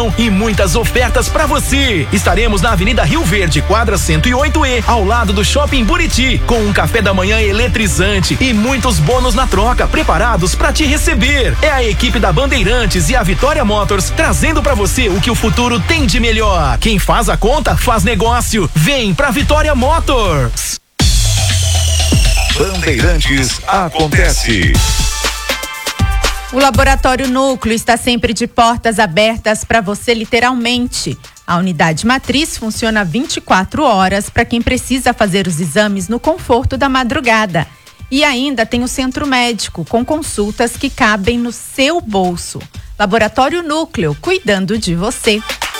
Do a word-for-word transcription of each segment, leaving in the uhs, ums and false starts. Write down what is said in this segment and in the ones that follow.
promoção e muitas ofertas para você. Estaremos na Avenida Rio Verde, quadra cento e oito E, ao lado do Shopping Buriti, com um café da manhã eletrizante e muitos bônus na troca, preparados para te receber. É a equipe da Bandeirantes e a Vitória Motors trazendo para você o que o futuro tem de melhor. Quem faz a conta faz negócio. Vem pra Vitória Motors. Bandeirantes acontece. O Laboratório Núcleo está sempre de portas abertas para você, literalmente. A unidade matriz funciona vinte e quatro horas para quem precisa fazer os exames no conforto da madrugada. E ainda tem o centro médico, com consultas que cabem no seu bolso. Laboratório Núcleo, cuidando de você.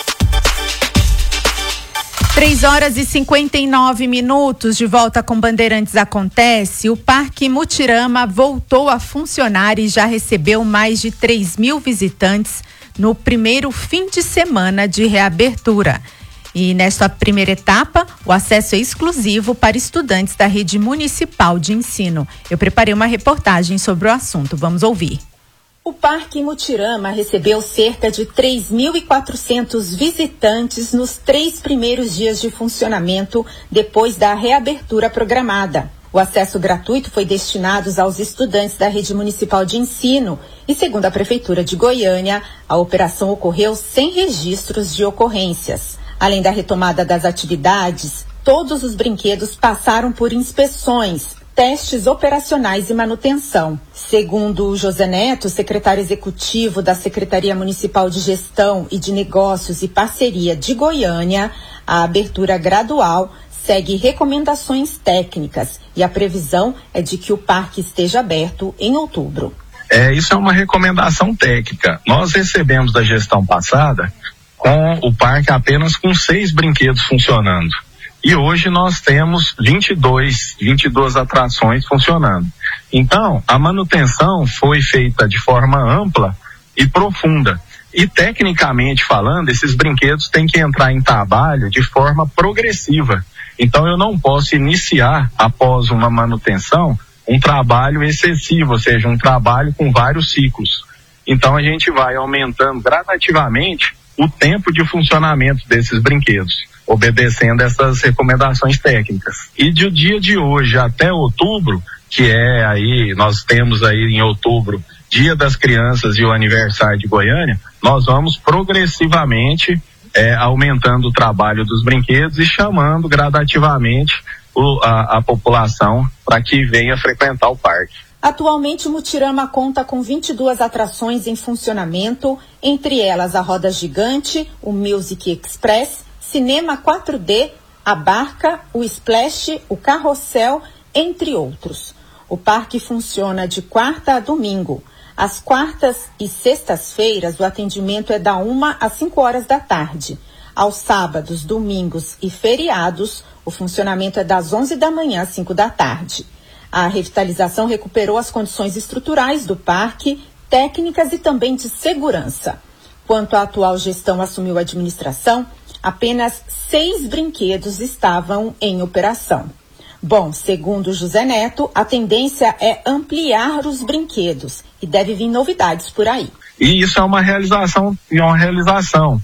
três horas e cinquenta e nove minutos, de volta com Bandeirantes Acontece. O Parque Mutirama voltou a funcionar e já recebeu mais de três mil visitantes no primeiro fim de semana de reabertura. E nesta primeira etapa, o acesso é exclusivo para estudantes da rede municipal de ensino. Eu preparei uma reportagem sobre o assunto, vamos ouvir. O Parque Mutirama recebeu cerca de três mil e quatrocentos visitantes nos três primeiros dias de funcionamento depois da reabertura programada. O acesso gratuito foi destinado aos estudantes da rede municipal de ensino e, segundo a Prefeitura de Goiânia, a operação ocorreu sem registros de ocorrências. Além da retomada das atividades, todos os brinquedos passaram por inspeções, testes operacionais e manutenção. Segundo José Neto, secretário executivo da Secretaria Municipal de Gestão e de Negócios e Parceria de Goiânia, a abertura gradual segue recomendações técnicas e a previsão é de que o parque esteja aberto em outubro. É, isso é uma recomendação técnica. Nós recebemos da gestão passada com o parque apenas com seis brinquedos funcionando. E hoje nós temos vinte e dois, vinte e duas atrações funcionando. Então, a manutenção foi feita de forma ampla e profunda. E tecnicamente falando, esses brinquedos têm que entrar em trabalho de forma progressiva. Então, eu não posso iniciar, após uma manutenção, um trabalho excessivo, ou seja, um trabalho com vários ciclos. Então, a gente vai aumentando gradativamente o tempo de funcionamento desses brinquedos, obedecendo essas recomendações técnicas. E do dia de hoje até outubro, que é aí, nós temos aí em outubro, Dia das Crianças e o aniversário de Goiânia, nós vamos progressivamente é, aumentando o trabalho dos brinquedos e chamando gradativamente o, a, a população para que venha frequentar o parque. Atualmente, o Mutirama conta com vinte e duas atrações em funcionamento, entre elas a Roda Gigante, o Music Express, Cinema quatro D, a Barca, o Splash, o Carrossel, entre outros. O parque funciona de quarta a domingo. Às quartas e sextas-feiras, o atendimento é da uma às cinco horas da tarde. Aos sábados, domingos e feriados, o funcionamento é das onze da manhã às cinco da tarde. A revitalização recuperou as condições estruturais do parque, técnicas e também de segurança. Quanto a atual gestão assumiu a administração, apenas seis brinquedos estavam em operação. Bom, segundo José Neto, a tendência é ampliar os brinquedos e deve vir novidades por aí. E isso é uma realização, é uma realização.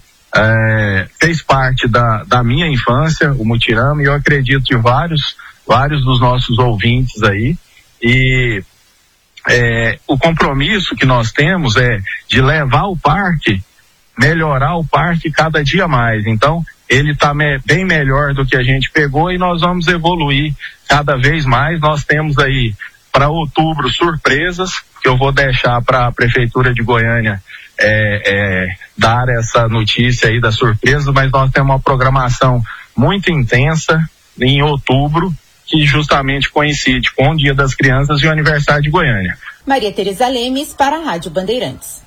É, fez parte da, da minha infância, o Mutirama, e eu acredito de vários, vários dos nossos ouvintes aí. E é, o compromisso que nós temos é de levar o parque, melhorar o parque cada dia mais. Então, ele está me, bem melhor do que a gente pegou e nós vamos evoluir cada vez mais. Nós temos aí para outubro surpresas que eu vou deixar para a Prefeitura de Goiânia é, é, dar essa notícia aí da surpresa, mas nós temos uma programação muito intensa em outubro, que justamente coincide com o Dia das Crianças e o aniversário de Goiânia. Maria Tereza Lemes para a Rádio Bandeirantes.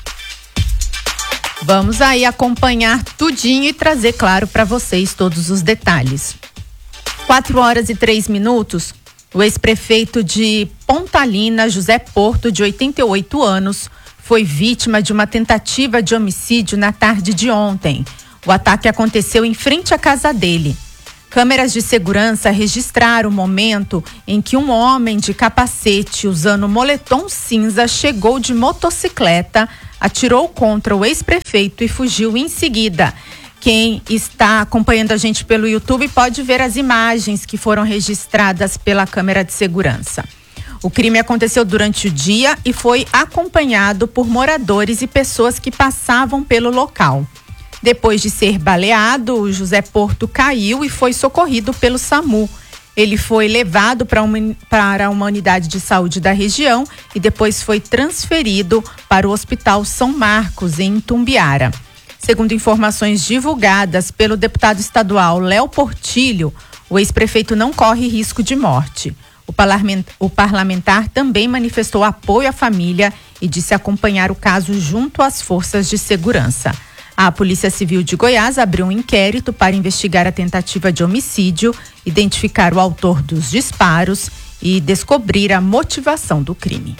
Vamos aí acompanhar tudinho e trazer, claro, para vocês todos os detalhes. Quatro horas e três minutos, o ex-prefeito de Pontalina, José Porto, de oitenta e oito anos, foi vítima de uma tentativa de homicídio na tarde de ontem. O ataque aconteceu em frente à casa dele. Câmeras de segurança registraram o momento em que um homem de capacete usando moletom cinza chegou de motocicleta atirou contra o ex-prefeito e fugiu em seguida. Quem está acompanhando a gente pelo YouTube pode ver as imagens que foram registradas pela câmera de segurança. O crime aconteceu durante o dia e foi acompanhado por moradores e pessoas que passavam pelo local. Depois de ser baleado, o José Porto caiu e foi socorrido pelo SAMU. Ele foi levado para uma, para uma unidade de saúde da região e depois foi transferido para o Hospital São Marcos, em Itumbiara. Segundo informações divulgadas pelo deputado estadual Léo Portilho, o ex-prefeito não corre risco de morte. O parlamentar também manifestou apoio à família e disse acompanhar o caso junto às forças de segurança. A Polícia Civil de Goiás abriu um inquérito para investigar a tentativa de homicídio, identificar o autor dos disparos e descobrir a motivação do crime.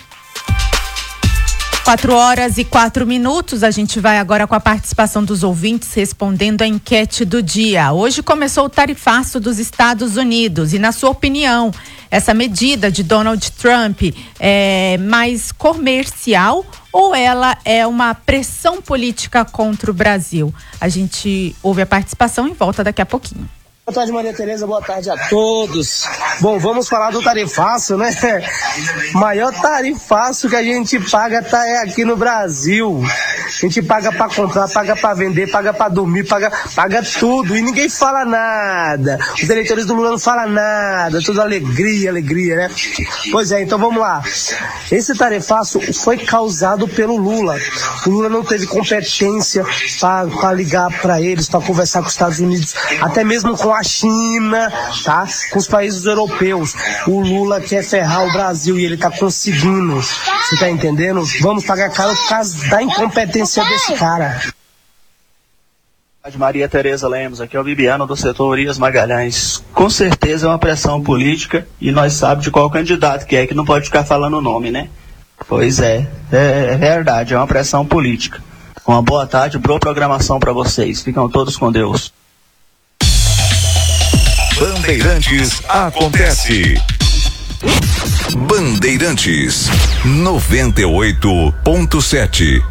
Quatro horas e quatro minutos, a gente vai agora com a participação dos ouvintes respondendo a enquete do dia. Hoje começou o tarifaço dos Estados Unidos e, na sua opinião, essa medida de Donald Trump é mais comercial ou ela é uma pressão política contra o Brasil? A gente ouve a participação e volta daqui a pouquinho. Boa tarde, Maria Tereza, boa tarde a todos. Bom, vamos falar do tarifaço, né? Maior tarifaço que a gente paga tá é aqui no Brasil. A gente paga pra comprar, paga pra vender, paga pra dormir, paga, paga tudo e ninguém fala nada. Os eleitores do Lula não falam nada, tudo alegria, alegria, né? Pois é, então vamos lá. Esse tarifaço foi causado pelo Lula. O Lula não teve competência pra, pra ligar pra eles, pra conversar com os Estados Unidos, até mesmo com a China, tá? Com os países europeus. O Lula quer ferrar o Brasil e ele tá conseguindo. Você tá entendendo? Vamos pagar caro por causa da incompetência desse cara. Maria Tereza Lemos, aqui é o Bibiano do setor Urias Magalhães. Com certeza é uma pressão política e nós sabemos de qual candidato que é, que não pode ficar falando o nome, né? Pois é, é, é verdade, é uma pressão política. Uma boa tarde, boa programação para vocês. Ficam todos com Deus. Bandeirantes acontece. Bandeirantes noventa e oito ponto sete.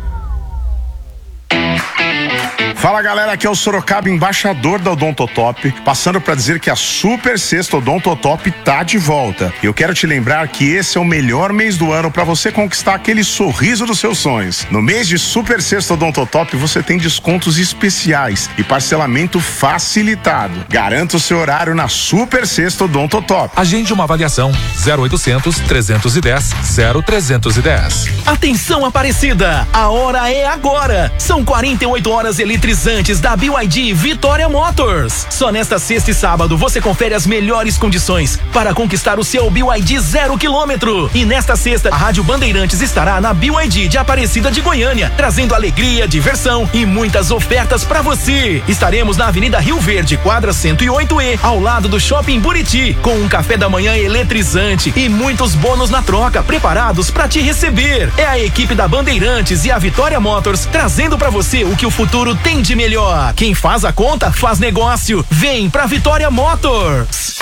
Fala galera, aqui é o Sorocaba, embaixador da Odontotop, passando para dizer que a Super Sexta Odontotop tá de volta. Eu quero te lembrar que esse é o melhor mês do ano para você conquistar aquele sorriso dos seus sonhos. No mês de Super Sexta Odontotop você tem descontos especiais e parcelamento facilitado. Garanta o seu horário na Super Sexta Odontotop. Agende uma avaliação zero oitocentos, trezentos e dez, zero trezentos e dez. Atenção, Aparecida, a hora é agora. São quarenta e oito horas eletrizantes da B Y D Vitória Motors. Só nesta sexta e sábado você confere as melhores condições para conquistar o seu B Y D zero quilômetro. E nesta sexta, a Rádio Bandeirantes estará na B Y D de Aparecida de Goiânia, trazendo alegria, diversão e muitas ofertas para você. Estaremos na Avenida Rio Verde, quadra cento e oito E, ao lado do Shopping Buriti, com um café da manhã eletrizante e muitos bônus na troca, preparados para te receber. É a equipe da Bandeirantes e a Vitória Motors trazendo para você o que o futuro tem de melhor. Quem faz a conta, faz negócio. Vem pra Vitória Motors.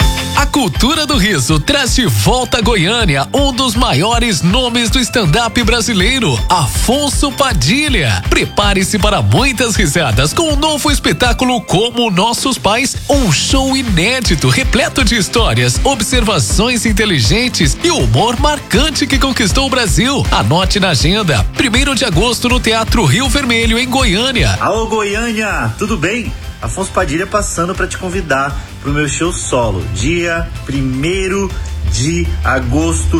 A cultura do riso traz de volta a Goiânia um dos maiores nomes do stand-up brasileiro, Afonso Padilha. Prepare-se para muitas risadas com um novo espetáculo Como Nossos Pais, um show inédito, repleto de histórias, observações inteligentes e humor marcante que conquistou o Brasil. Anote na agenda, primeiro de agosto no Teatro Rio Vermelho, em Goiânia. Alô Goiânia, tudo bem? Afonso Padilha passando para te convidar pro meu show solo, dia primeiro de agosto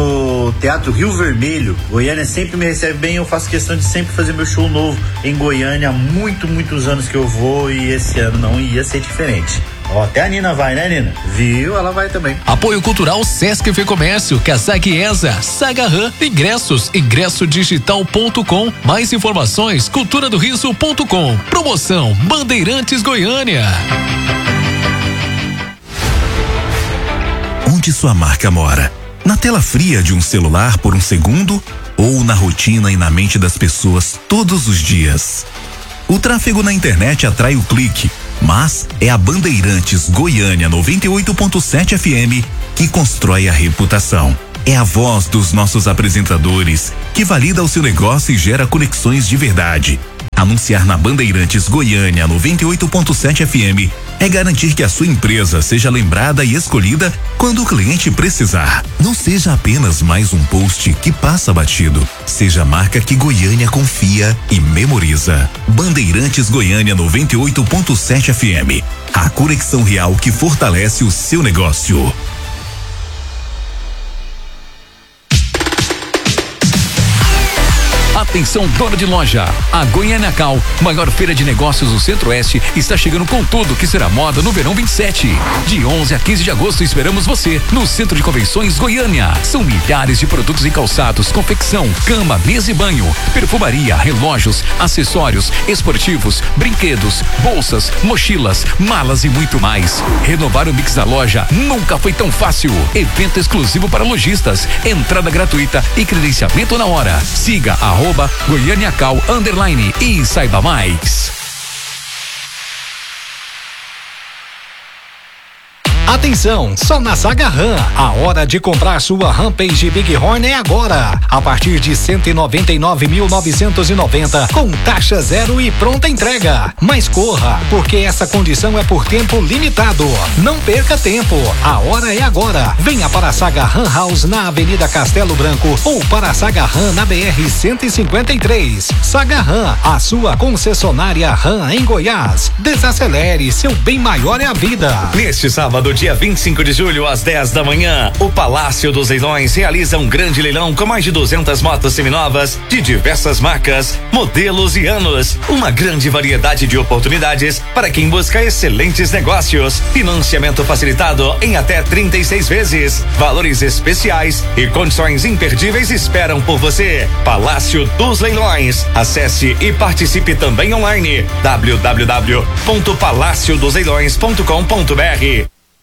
no Teatro Rio Vermelho. Goiânia sempre me recebe bem, eu faço questão de sempre fazer meu show novo em Goiânia. Há muito, muitos anos que eu vou e esse ano não ia ser diferente. Ó, até a Nina vai, né, Nina? Viu? Ela vai também. Apoio Cultural Sesc Fê Comércio, Kazak Eza, Sagarran, ingressos, ingresso digital ponto com. Mais informações, cultura do riso ponto com. Promoção Bandeirantes Goiânia. Onde sua marca mora? Na tela fria de um celular por um segundo ou na rotina e na mente das pessoas todos os dias? O tráfego na internet atrai o clique, mas é a Bandeirantes Goiânia noventa e oito ponto sete F M que constrói a reputação. É a voz dos nossos apresentadores que valida o seu negócio e gera conexões de verdade. Anunciar na Bandeirantes Goiânia noventa e oito ponto sete F M é garantir que a sua empresa seja lembrada e escolhida quando o cliente precisar. Não seja apenas mais um post que passa batido. Seja a marca que Goiânia confia e memoriza. Bandeirantes Goiânia noventa e oito ponto sete F M. A conexão real que fortalece o seu negócio. Atenção, dono de loja. A Goiânia Cal, maior feira de negócios do Centro-Oeste, está chegando com tudo que será moda no verão vinte e sete. De onze a quinze de agosto esperamos você no Centro de Convenções Goiânia. São milhares de produtos em calçados, confecção, cama, mesa e banho, perfumaria, relógios, acessórios, esportivos, brinquedos, bolsas, mochilas, malas e muito mais. Renovar o mix da loja nunca foi tão fácil. Evento exclusivo para lojistas, entrada gratuita e credenciamento na hora. Siga a Arroba Goiânia Cal Underline e saiba mais. Atenção, só na Saga Ram. A hora de comprar sua Rampage Bighorn é agora. A partir de cento e noventa e nove mil novecentos e noventa, com taxa zero e pronta entrega. Mas corra, porque essa condição é por tempo limitado. Não perca tempo. A hora é agora. Venha para a Saga Ram House na Avenida Castelo Branco ou para a Saga Ram na B R cento e cinquenta e três. Saga Ram, a sua concessionária Ram em Goiás. Desacelere, seu bem maior é a vida. Neste sábado, dia vinte e cinco de julho, às dez da manhã, o Palácio dos Leilões realiza um grande leilão com mais de duzentas motos seminovas de diversas marcas, modelos e anos. Uma grande variedade de oportunidades para quem busca excelentes negócios. Financiamento facilitado em até trinta e seis vezes. Valores especiais e condições imperdíveis esperam por você. Palácio dos Leilões. Acesse e participe também online. w w w ponto palácio dos leilões ponto com ponto b r.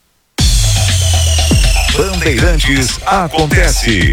Bandeirantes acontece.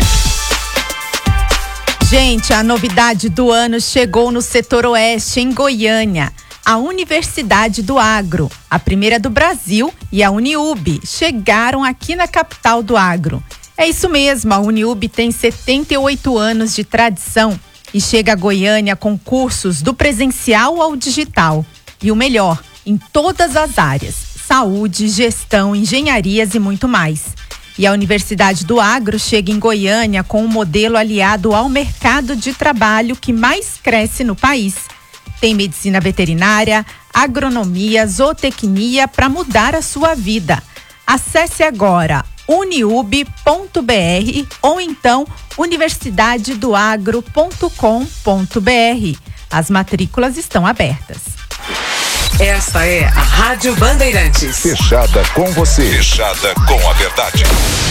Gente, a novidade do ano chegou no setor oeste, em Goiânia. A Universidade do Agro, a primeira do Brasil, e a Uniub chegaram aqui na capital do agro. É isso mesmo, a Uniub tem setenta e oito anos de tradição e chega a Goiânia com cursos do presencial ao digital. E o melhor, em todas as áreas: saúde, gestão, engenharias e muito mais. E a Universidade do Agro chega em Goiânia com um modelo aliado ao mercado de trabalho que mais cresce no país. Tem medicina veterinária, agronomia, zootecnia para mudar a sua vida. Acesse agora uniub ponto b r ou então universidade do agro ponto com ponto b r. As matrículas estão abertas. Essa é a Rádio Bandeirantes. Fechada com você. Fechada com a verdade.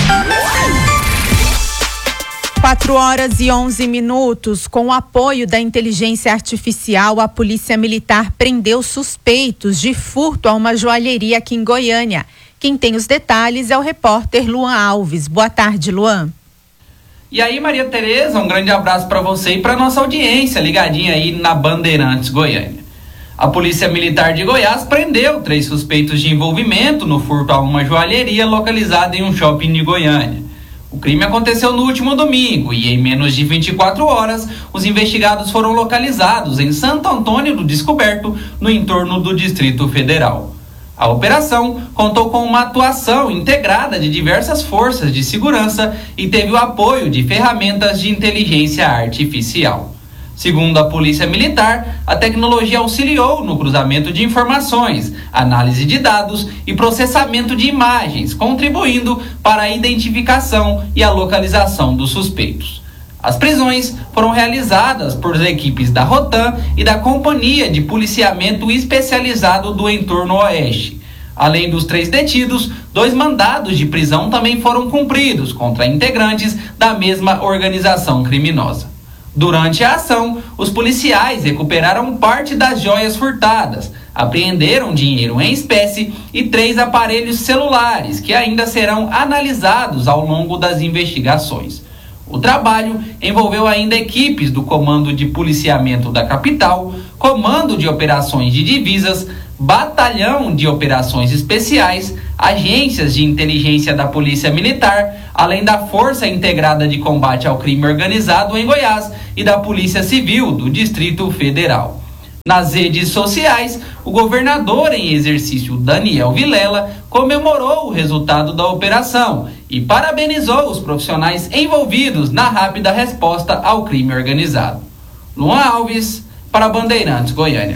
quatro horas e onze minutos. Com o apoio da inteligência artificial, a Polícia Militar prendeu suspeitos de furto a uma joalheria aqui em Goiânia. Quem tem os detalhes é o repórter Luan Alves. Boa tarde, Luan. E aí, Maria Tereza, um grande abraço para você e para nossa audiência ligadinha aí na Bandeirantes Goiânia. A Polícia Militar de Goiás prendeu três suspeitos de envolvimento no furto a uma joalheria localizada em um shopping de Goiânia. O crime aconteceu no último domingo e, em menos de vinte e quatro horas, os investigados foram localizados em Santo Antônio do Descoberto, no entorno do Distrito Federal. A operação contou com uma atuação integrada de diversas forças de segurança e teve o apoio de ferramentas de inteligência artificial. Segundo a Polícia Militar, a tecnologia auxiliou no cruzamento de informações, análise de dados e processamento de imagens, contribuindo para a identificação e a localização dos suspeitos. As prisões foram realizadas por equipes da Rotam e da Companhia de Policiamento Especializado do Entorno Oeste. Além dos três detidos, dois mandados de prisão também foram cumpridos contra integrantes da mesma organização criminosa. Durante a ação, os policiais recuperaram parte das joias furtadas, apreenderam dinheiro em espécie e três aparelhos celulares que ainda serão analisados ao longo das investigações. O trabalho envolveu ainda equipes do Comando de Policiamento da Capital, Comando de Operações de Divisas, Batalhão de Operações Especiais, agências de inteligência da Polícia Militar, além da Força Integrada de Combate ao Crime Organizado em Goiás e da Polícia Civil do Distrito Federal. Nas redes sociais, o governador em exercício Daniel Vilela comemorou o resultado da operação e parabenizou os profissionais envolvidos na rápida resposta ao crime organizado. Luan Alves, para Bandeirantes Goiânia.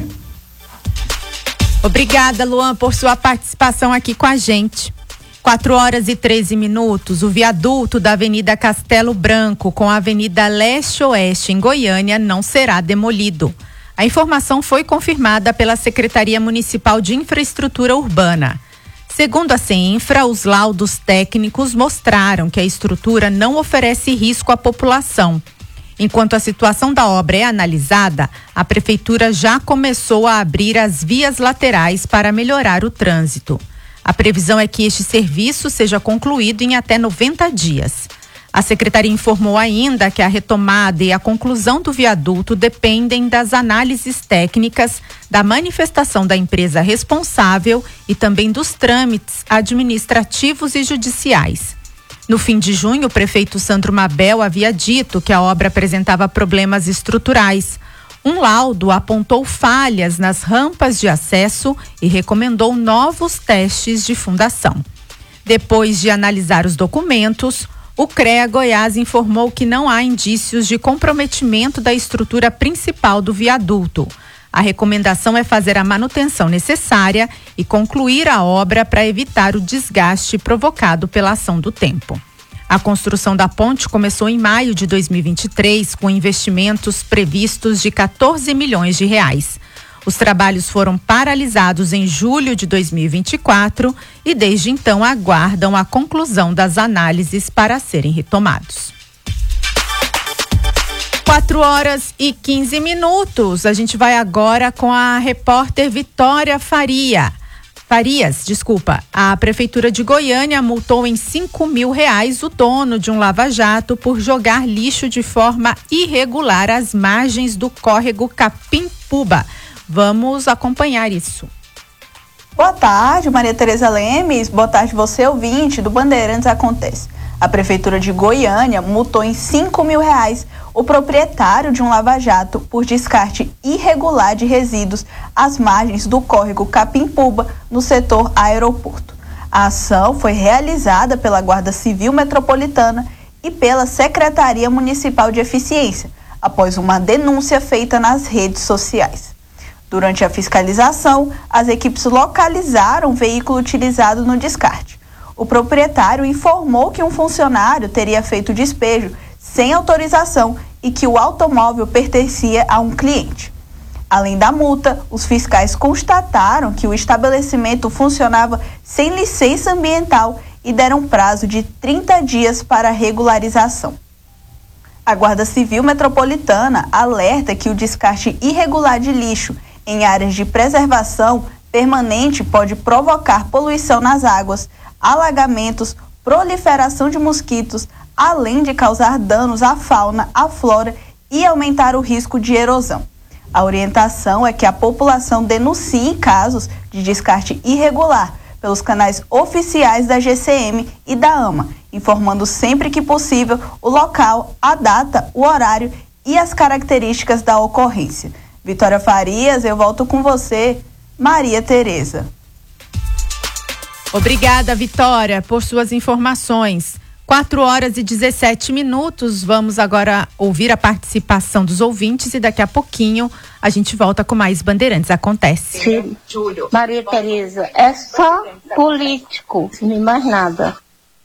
Obrigada, Luan, por sua participação aqui com a gente. quatro horas e treze minutos, o viaduto da Avenida Castelo Branco com a Avenida Leste-Oeste em Goiânia não será demolido. A informação foi confirmada pela Secretaria Municipal de Infraestrutura Urbana. Segundo a CEINFRA, os laudos técnicos mostraram que a estrutura não oferece risco à população. Enquanto a situação da obra é analisada, a Prefeitura já começou a abrir as vias laterais para melhorar o trânsito. A previsão é que este serviço seja concluído em até noventa dias. A Secretaria informou ainda que a retomada e a conclusão do viaduto dependem das análises técnicas, da manifestação da empresa responsável e também dos trâmites administrativos e judiciais. No fim de junho, o prefeito Sandro Mabel havia dito que a obra apresentava problemas estruturais. Um laudo apontou falhas nas rampas de acesso e recomendou novos testes de fundação. Depois de analisar os documentos, o CREA Goiás informou que não há indícios de comprometimento da estrutura principal do viaduto. A recomendação é fazer a manutenção necessária e concluir a obra para evitar o desgaste provocado pela ação do tempo. A construção da ponte começou em maio de dois mil e vinte e três, com investimentos previstos de quatorze milhões de reais. Os trabalhos foram paralisados em julho de dois mil e vinte e quatro e desde então aguardam a conclusão das análises para serem retomados. quatro horas e quinze minutos. A gente vai agora com a repórter Vitória Faria. Farias, desculpa. A Prefeitura de Goiânia multou em cinco mil reais o dono de um lava-jato por jogar lixo de forma irregular às margens do córrego Capim-Puba. Vamos acompanhar isso. Boa tarde, Maria Tereza Lemes. Boa tarde, você ouvinte do Bandeirantes Acontece. A Prefeitura de Goiânia multou em cinco mil reais o proprietário de um lava-jato por descarte irregular de resíduos às margens do córrego Capim-Puba, no setor aeroporto. A ação foi realizada pela Guarda Civil Metropolitana e pela Secretaria Municipal de Eficiência, após uma denúncia feita nas redes sociais. Durante a fiscalização, as equipes localizaram o veículo utilizado no descarte. O proprietário informou que um funcionário teria feito o despejo sem autorização e que o automóvel pertencia a um cliente. Além da multa, os fiscais constataram que o estabelecimento funcionava sem licença ambiental e deram prazo de trinta dias para regularização. A Guarda Civil Metropolitana alerta que o descarte irregular de lixo em áreas de preservação permanente pode provocar poluição nas águas, alagamentos, proliferação de mosquitos, além de causar danos à fauna, à flora e aumentar o risco de erosão. A orientação é que a população denuncie casos de descarte irregular pelos canais oficiais da G C M e da AMA, informando sempre que possível o local, a data, o horário e as características da ocorrência. Vitória Farias, eu volto com você, Maria Tereza. Obrigada, Vitória, por suas informações. quatro horas e dezessete minutos. Vamos agora ouvir a participação dos ouvintes e daqui a pouquinho a gente volta com mais Bandeirantes Acontece. Sim. Maria Tereza, é só político, nem mais nada.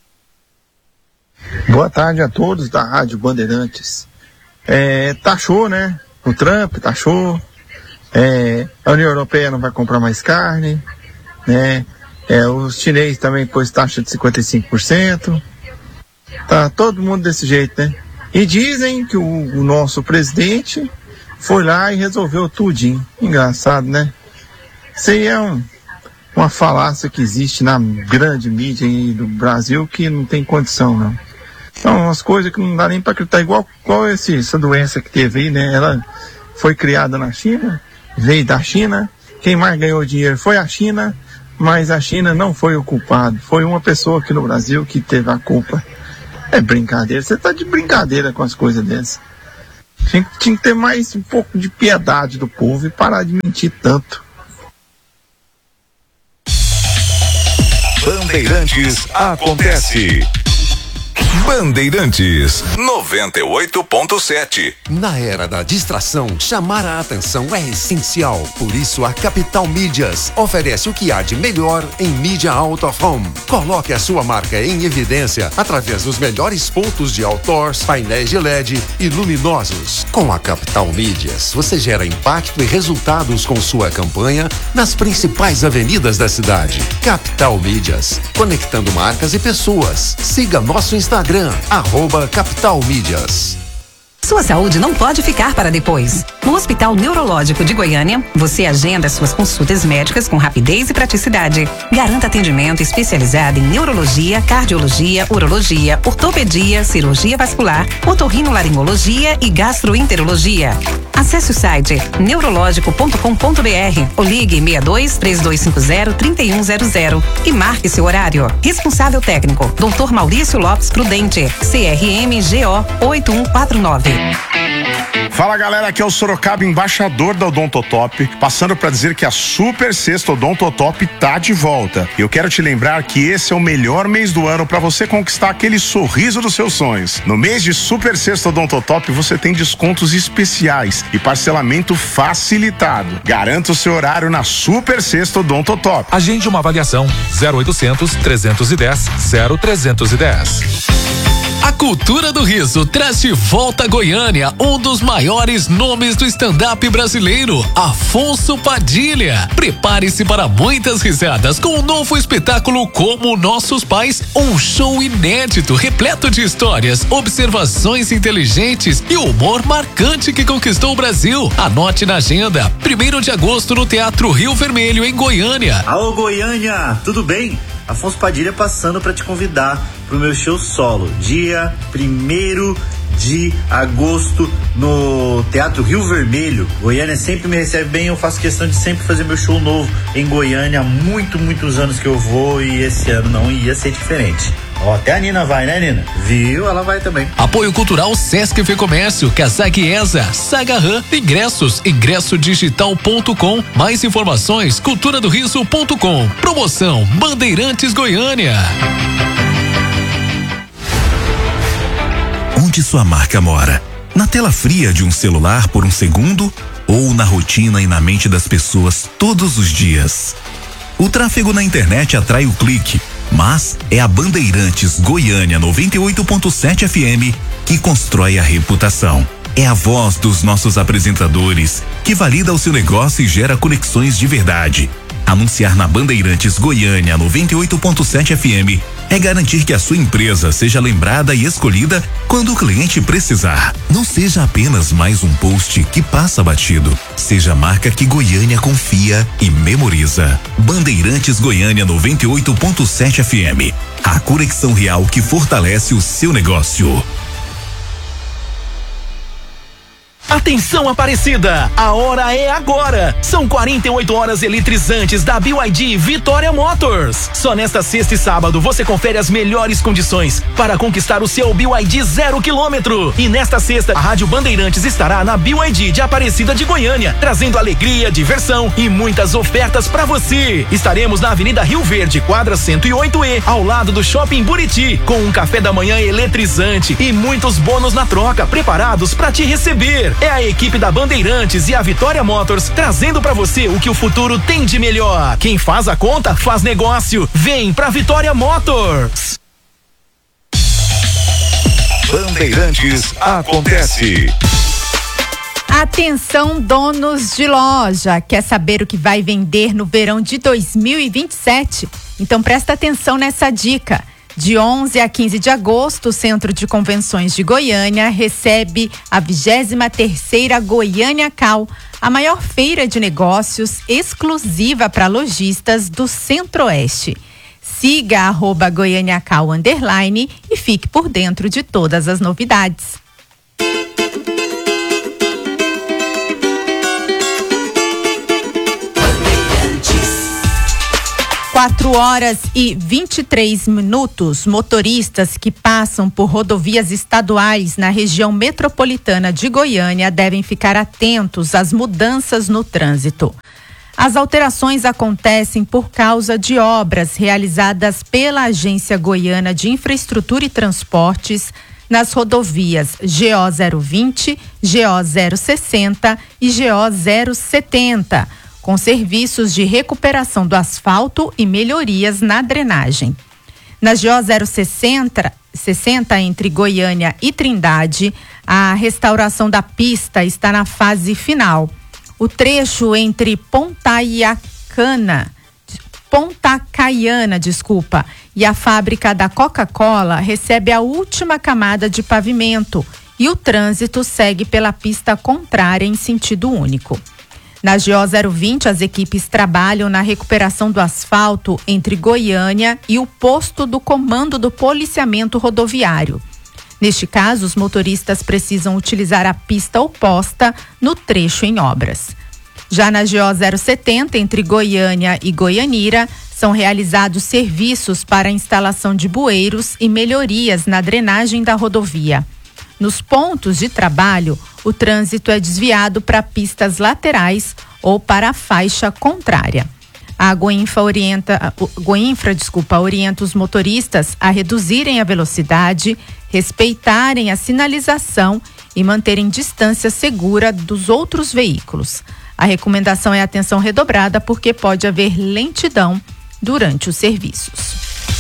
Boa tarde a todos da Rádio Bandeirantes. É, taxou, né? O Trump taxou. É, a União Europeia não vai comprar mais carne, né? É, os chineses também pôs taxa de cinquenta e cinco por cento. Tá todo mundo desse jeito, né? E dizem que o, o nosso presidente foi lá e resolveu tudinho. Engraçado, né? Isso aí é um, uma falácia que existe na grande mídia aí do Brasil que não tem condição, não. São umas coisas que não dá nem para acreditar. Igual, igual esse, essa doença que teve aí, né? Ela foi criada na China, veio da China. Quem mais ganhou dinheiro foi a China, mas a China não foi o culpado. Foi uma pessoa aqui no Brasil que teve a culpa. É brincadeira, você tá de brincadeira com as coisas dessas. Tinha, tinha que ter mais um pouco de piedade do povo e parar de mentir tanto. Bandeirantes acontece. Bandeirantes noventa e oito ponto sete. Na era da distração, chamar a atenção é essencial. Por isso, a Capital Mídias oferece o que há de melhor em mídia out of home. Coloque a sua marca em evidência através dos melhores pontos de outdoors, painéis de L E D e luminosos. Com a Capital Mídias, você gera impacto e resultados com sua campanha nas principais avenidas da cidade. Capital Mídias, conectando marcas e pessoas. Siga nosso Instagram, arroba Capital Mídias. Sua saúde não pode ficar para depois. No Hospital Neurológico de Goiânia, você agenda suas consultas médicas com rapidez e praticidade. Garanta atendimento especializado em neurologia, cardiologia, urologia, ortopedia, cirurgia vascular, otorrinolaringologia e gastroenterologia. Acesse o site neurológico ponto com ponto br ou ligue seis dois, três dois cinco zero, três um zero zero e marque seu horário. Responsável técnico, doutor Maurício Lopes Prudente, C R M G O oito um quatro nove. Fala galera, aqui é o Sorocaba, embaixador da Odontotop, passando para dizer que a Super Sexta Odontotop tá de volta. Eu quero te lembrar que esse é o melhor mês do ano para você conquistar aquele sorriso dos seus sonhos. No mês de Super Sexta Odontotop você tem descontos especiais e parcelamento facilitado. Garanta o seu horário na Super Sexta Odontotop. Agende uma avaliação zero oitocentos, trezentos e dez, zero trezentos e dez. A cultura do riso traz de volta a Goiânia um dos maiores nomes do stand-up brasileiro, Afonso Padilha. Prepare-se para muitas risadas com o novo espetáculo Como Nossos Pais, um show inédito, repleto de histórias, observações inteligentes e humor marcante que conquistou o Brasil. Anote na agenda, primeiro de agosto no Teatro Rio Vermelho, em Goiânia. Alô Goiânia, tudo bem? Afonso Padilha passando para te convidar pro meu show solo, dia primeiro de agosto no Teatro Rio Vermelho. Goiânia sempre me recebe bem, eu faço questão de sempre fazer meu show novo em Goiânia. Há muito, muitos anos que eu vou e esse ano não ia ser diferente. Ó, até a Nina vai, né, Nina? Viu? Ela vai também. Apoio Cultural Sesc Fê Comércio, Casac Esa, Sagarran, ingressos, ingresso digital ponto com. Mais informações, cultura do riso ponto com. Promoção Bandeirantes Goiânia. Onde sua marca mora? Na tela fria de um celular por um segundo ou na rotina e na mente das pessoas todos os dias? O tráfego na internet atrai o clique, mas é a Bandeirantes Goiânia noventa e oito ponto sete F M que constrói a reputação. É a voz dos nossos apresentadores que valida o seu negócio e gera conexões de verdade. Anunciar na Bandeirantes Goiânia noventa e oito ponto sete F M é garantir que a sua empresa seja lembrada e escolhida quando o cliente precisar. Não seja apenas mais um post que passa batido. Seja a marca que Goiânia confia e memoriza. Bandeirantes Goiânia noventa e oito ponto sete F M. A conexão real que fortalece o seu negócio. Atenção Aparecida, a hora é agora. São quarenta e oito horas eletrizantes da B Y D Vitória Motors. Só nesta sexta e sábado você confere as melhores condições para conquistar o seu B Y D zero quilômetro. E nesta sexta, a Rádio Bandeirantes estará na B Y D de Aparecida de Goiânia, trazendo alegria, diversão e muitas ofertas para você. Estaremos na Avenida Rio Verde, quadra cento e oito E, ao lado do Shopping Buriti, com um café da manhã eletrizante e muitos bônus na troca, preparados para te receber. É a equipe da Bandeirantes e a Vitória Motors trazendo pra você o que o futuro tem de melhor. Quem faz a conta, faz negócio. Vem pra Vitória Motors. Bandeirantes acontece. Atenção, donos de loja. Quer saber o que vai vender no verão de dois mil e vinte e sete? Então presta atenção nessa dica. De onze a quinze de agosto, o Centro de Convenções de Goiânia recebe a vigésima terceira Goiânia Cal, a maior feira de negócios exclusiva para lojistas do Centro-Oeste. Siga arroba Goiânia Cal underline e fique por dentro de todas as novidades. quatro horas e vinte e três minutos. Motoristas que passam por rodovias estaduais na região metropolitana de Goiânia devem ficar atentos às mudanças no trânsito. As alterações acontecem por causa de obras realizadas pela Agência Goiana de Infraestrutura e Transportes nas rodovias G O zero vinte, G O zero sessenta e G O zero setenta, com serviços de recuperação do asfalto e melhorias na drenagem. Na G O zero sessenta, sessenta entre Goiânia e Trindade, a restauração da pista está na fase final. O trecho entre Pontaiacana, Pontacaiana, desculpa, e a fábrica da Coca-Cola recebe a última camada de pavimento e o trânsito segue pela pista contrária em sentido único. Na G O zero vinte, as equipes trabalham na recuperação do asfalto entre Goiânia e o posto do Comando do Policiamento Rodoviário. Neste caso, os motoristas precisam utilizar a pista oposta no trecho em obras. Já na G O zero setenta, entre Goiânia e Goianira, são realizados serviços para a instalação de bueiros e melhorias na drenagem da rodovia. Nos pontos de trabalho, o trânsito é desviado para pistas laterais ou para a faixa contrária. A Goinfra orienta, Goinfra, desculpa, orienta os motoristas a reduzirem a velocidade, respeitarem a sinalização e manterem distância segura dos outros veículos. A recomendação é atenção redobrada porque pode haver lentidão durante os serviços.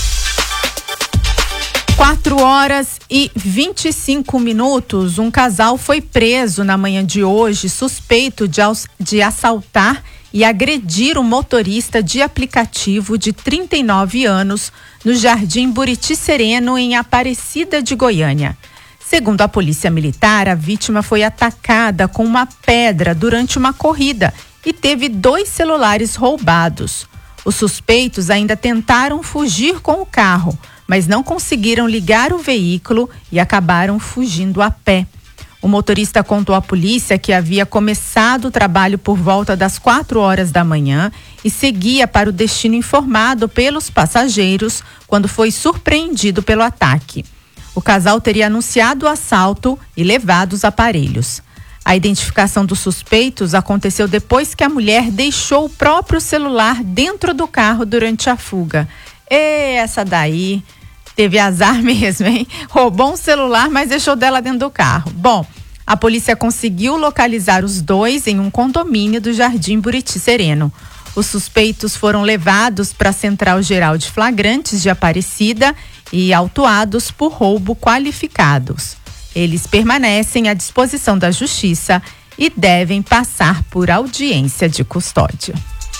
quatro horas e vinte e cinco minutos. Um casal foi preso na manhã de hoje, suspeito de, de assaltar e agredir um motorista de aplicativo de trinta e nove anos no Jardim Buriti Sereno, em Aparecida de Goiânia. Segundo a Polícia Militar, a vítima foi atacada com uma pedra durante uma corrida e teve dois celulares roubados. Os suspeitos ainda tentaram fugir com o carro, mas não conseguiram ligar o veículo e acabaram fugindo a pé. O motorista contou à polícia que havia começado o trabalho por volta das quatro horas da manhã e seguia para o destino informado pelos passageiros quando foi surpreendido pelo ataque. O casal teria anunciado o assalto e levado os aparelhos. A identificação dos suspeitos aconteceu depois que a mulher deixou o próprio celular dentro do carro durante a fuga. E essa daí teve azar mesmo, hein? Roubou um celular, mas deixou dela dentro do carro. Bom, a polícia conseguiu localizar os dois em um condomínio do Jardim Buriti Sereno. Os suspeitos foram levados para a Central Geral de Flagrantes de Aparecida e autuados por roubo qualificados. Eles permanecem à disposição da Justiça e devem passar por audiência de custódia.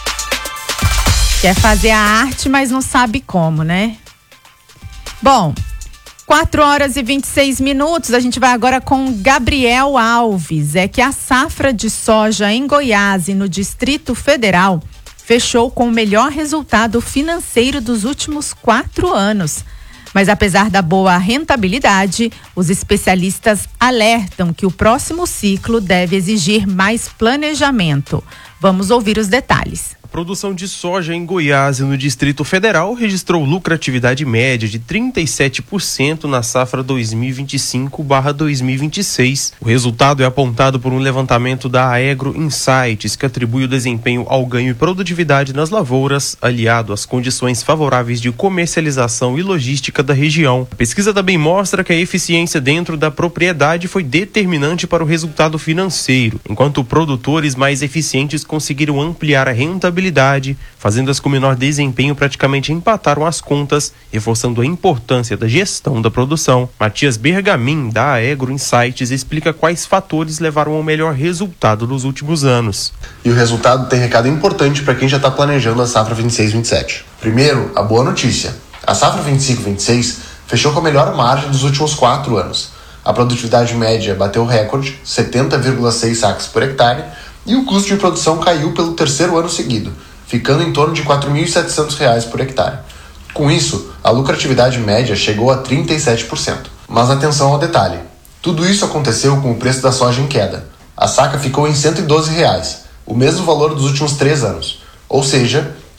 Quer fazer a arte, mas não sabe como, né? Bom, quatro horas e vinte e seis minutos, a gente vai agora com Gabriel Alves. É que a safra de soja em Goiás e no Distrito Federal fechou com o melhor resultado financeiro dos últimos quatro anos. Mas apesar da boa rentabilidade, os especialistas alertam que o próximo ciclo deve exigir mais planejamento. Vamos ouvir os detalhes. A produção de soja em Goiás e no Distrito Federal registrou lucratividade média de trinta e sete por cento na safra dois mil e vinte e cinco barra dois mil e vinte e seis. O resultado é apontado por um levantamento da Aegro Insights, que atribui o desempenho ao ganho e produtividade nas lavouras, aliado às condições favoráveis de comercialização e logística da região. A pesquisa também mostra que a eficiência dentro da propriedade foi determinante para o resultado financeiro, enquanto produtores mais eficientes conseguiram ampliar a rentabilidade, fazendas com menor desempenho praticamente empataram as contas, reforçando a importância da gestão da produção. Matias Bergamin, da Aegro Insights, explica quais fatores levaram ao melhor resultado nos últimos anos. E o resultado tem recado importante para quem já está planejando a safra vinte e seis vinte e sete. Primeiro, a boa notícia. A safra vinte e cinco vinte e seis fechou com a melhor margem dos últimos quatro anos. A produtividade média bateu recorde, setenta vírgula seis sacos por hectare, e o custo de produção caiu pelo terceiro ano seguido, ficando em torno de quatro mil e setecentos reais por hectare. Com isso, a lucratividade média chegou a trinta e sete por cento. Mas atenção ao detalhe. Tudo isso aconteceu com o preço da soja em queda. A saca ficou em cento e doze reais, o mesmo valor dos últimos três anos. Ou seja,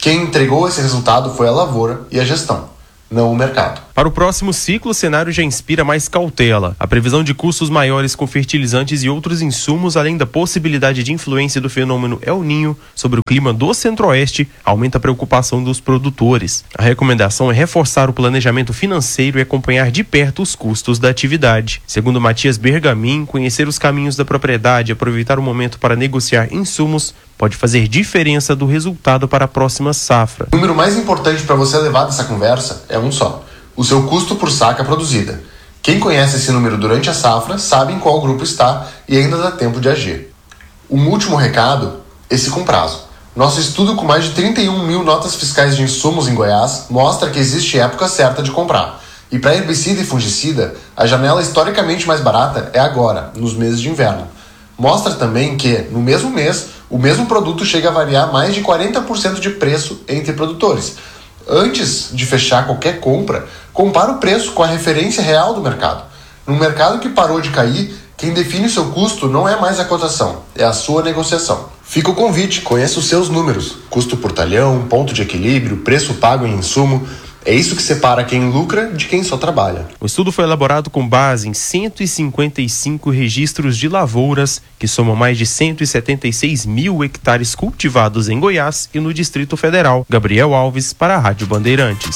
Quem entregou esse resultado foi a lavoura e a gestão, não o mercado. Para o próximo ciclo, o cenário já inspira mais cautela. A previsão de custos maiores com fertilizantes e outros insumos, além da possibilidade de influência do fenômeno El Niño sobre o clima do Centro-Oeste, aumenta a preocupação dos produtores. A recomendação é reforçar o planejamento financeiro e acompanhar de perto os custos da atividade. Segundo Matias Bergamin, conhecer os caminhos da propriedade e aproveitar o momento para negociar insumos pode fazer diferença do resultado para a próxima safra. O número mais importante para você levar dessa conversa é um só: o seu custo por saca produzida. Quem conhece esse número durante a safra sabe em qual grupo está e ainda dá tempo de agir. Um último recado, esse com prazo. Nosso estudo com mais de trinta e um mil notas fiscais de insumos em Goiás mostra que existe época certa de comprar. E para herbicida e fungicida, a janela historicamente mais barata é agora, nos meses de inverno. Mostra também que, no mesmo mês, o mesmo produto chega a variar mais de quarenta por cento de preço entre produtores. Antes de fechar qualquer compra, compara o preço com a referência real do mercado. Num mercado que parou de cair, quem define o seu custo não é mais a cotação, é a sua negociação. Fica o convite, conheça os seus números: custo por talhão, ponto de equilíbrio, preço pago em insumo. É isso que separa quem lucra de quem só trabalha. O estudo foi elaborado com base em cento e cinquenta e cinco registros de lavouras, que somam mais de cento e setenta e seis mil hectares cultivados em Goiás e no Distrito Federal. Gabriel Alves, para a Rádio Bandeirantes.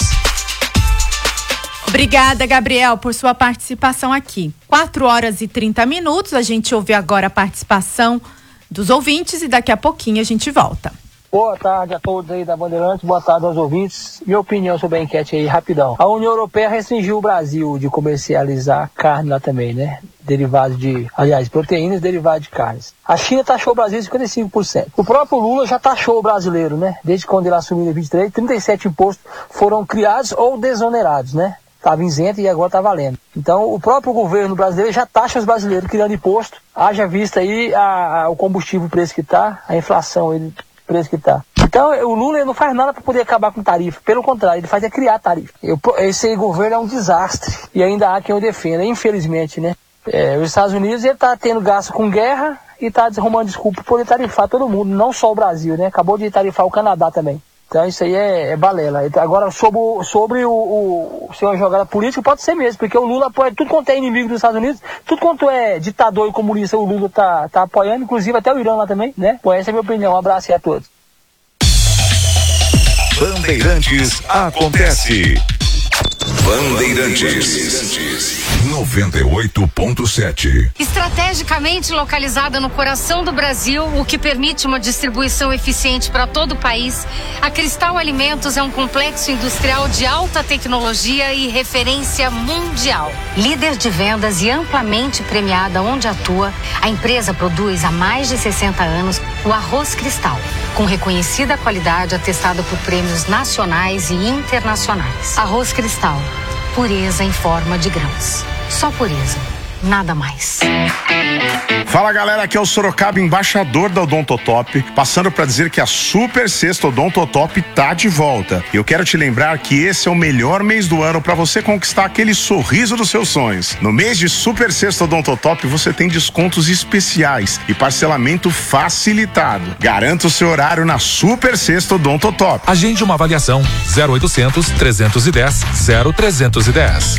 Obrigada, Gabriel, por sua participação aqui. quatro horas e trinta minutos, a gente ouve agora a participação dos ouvintes e daqui a pouquinho a gente volta. Boa tarde a todos aí da Bandeirantes, boa tarde aos ouvintes. Minha opinião sobre a enquete aí, rapidão. A União Europeia restringiu o Brasil de comercializar carne lá também, né? Derivados de, aliás, proteínas derivadas de carnes. A China taxou o Brasil em cinquenta e cinco por cento. O próprio Lula já taxou o brasileiro, né? Desde quando ele assumiu em vinte e três, trinta e sete impostos foram criados ou desonerados, né? Estava isento e agora está valendo. Então, o próprio governo brasileiro já taxa os brasileiros criando imposto. Haja vista aí a, a, o combustível, o preço que está, a inflação, ele... preço que tá. Então o Lula não faz nada para poder acabar com tarifa, pelo contrário, ele faz é criar tarifa. Eu, esse governo é um desastre e ainda há quem o defenda, infelizmente, né? É, os Estados Unidos ele tá tendo gasto com guerra e tá arrumando desculpa por poder tarifar todo mundo, não só o Brasil, né? Acabou de tarifar o Canadá também. Então isso aí é, é balela. Agora sobre, o, sobre o, o, o senhor jogada política, pode ser mesmo, porque o Lula apoia tudo quanto é inimigo dos Estados Unidos, tudo quanto é ditador e comunista, o Lula tá, tá apoiando, inclusive até o Irã lá também, né? Bom, essa é a minha opinião. Um abraço aí a todos. Bandeirantes acontece. Bandeirantes noventa e oito ponto sete. Estrategicamente localizada no coração do Brasil, o que permite uma distribuição eficiente para todo o país, a Cristal Alimentos é um complexo industrial de alta tecnologia e referência mundial. Líder de vendas e amplamente premiada onde atua, a empresa produz há mais de sessenta anos o arroz Cristal, com reconhecida qualidade atestada por prêmios nacionais e internacionais. Arroz Cristal, pureza em forma de grãos. Só pureza, nada mais. Fala galera, aqui é o Sorocaba, embaixador da Odontotop, passando para dizer que a Super Sexta Odontotop tá de volta. Eu quero te lembrar que esse é o melhor mês do ano para você conquistar aquele sorriso dos seus sonhos. No mês de Super Sexta Odontotop você tem descontos especiais e parcelamento facilitado. Garanta o seu horário na Super Sexta Odontotop. Agende uma avaliação zero oitocentos, trezentos e dez, zero trezentos e dez.